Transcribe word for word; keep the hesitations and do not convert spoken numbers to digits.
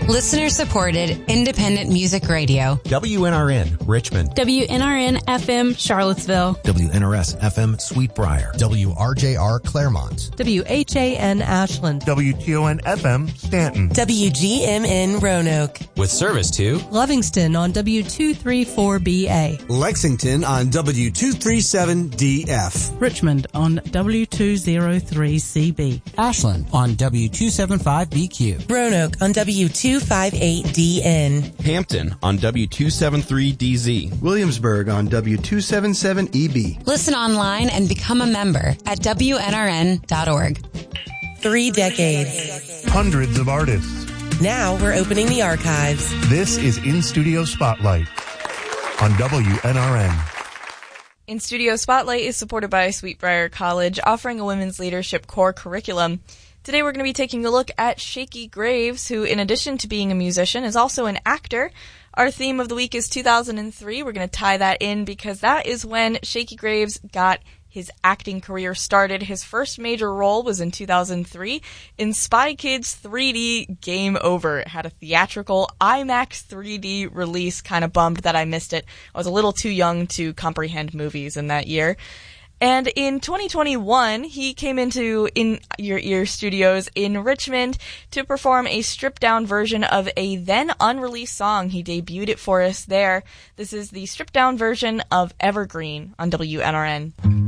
Listener-supported, independent music radio. W N R N, Richmond. W N R N F M, Charlottesville. W N R S F M, Sweetbriar. W R J R, Claremont. W H A N, Ashland. W T O N F M, Stanton. W G M N, Roanoke. With service to Livingston on W two thirty-four B A. Lexington on W two thirty-seven D F. Richmond on W two oh three C B. Ashland on W two seventy-five B Q. Roanoke on W two fifty-eight D N. Hampton on W two seventy-three D Z. Williamsburg on W two seventy-seven E B. Listen online and become a member at W N R N dot org. Three decades. Hundreds of artists. Now we're opening the archives. This is In Studio Spotlight on W N R N. In Studio Spotlight is supported by Sweetbriar College, offering a women's leadership core curriculum. Today we're going to be taking a look at Shakey Graves, who, in addition to being a musician, is also an actor. Our theme of the week is two thousand three. We're going to tie that in because that is when Shakey Graves got his acting career started. His first major role was in two thousand three in Spy Kids three D Game Over. It had a theatrical IMAX three D release. Kind of bummed that I missed it. I was a little too young to comprehend movies in that year. And in twenty twenty-one, he came into In Your Ear Studios in Richmond to perform a stripped-down version of a then-unreleased song. He debuted it for us there. This is the stripped-down version of Evergreen on W N R N.